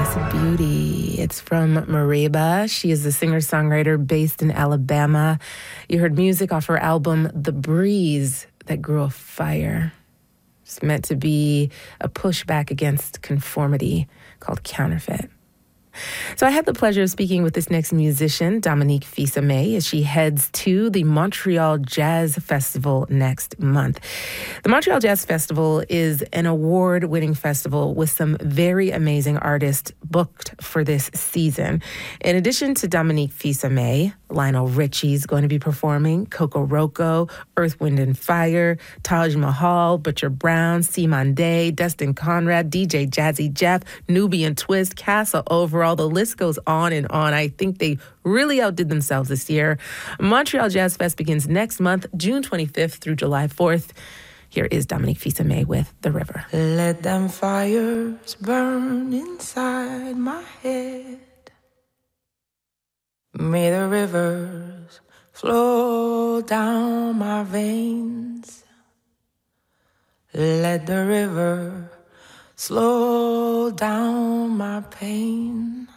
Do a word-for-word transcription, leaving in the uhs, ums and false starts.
This beauty. It's from Mereba. She is a singer-songwriter based in Alabama. You heard music off her album, The Breeze That Grew a Fire. It's meant to be a pushback against conformity called Counterfeit. So I had the pleasure of speaking with this next musician, Dominique Fils-Aimé, as she heads to the Montreal Jazz Festival next month. The Montreal Jazz Festival is an award-winning festival with some very amazing artists booked for this season. In addition to Dominique Fils-Aimé, Lionel Richie's going to be performing, Coco Roco, Earth, Wind and Fire, Taj Mahal, Butcher Brown, Simon Day, Dustin Conrad, D J Jazzy Jeff, Nubian Twist, Casa Overall. The list goes on and on. I think they really outdid themselves this year. Montreal Jazz Fest begins next month, June twenty-fifth through July fourth. Here is Dominique Fils-Aimé with The River. Let them fires burn inside my head. May the rivers flow down my veins. Let the river slow down my pain.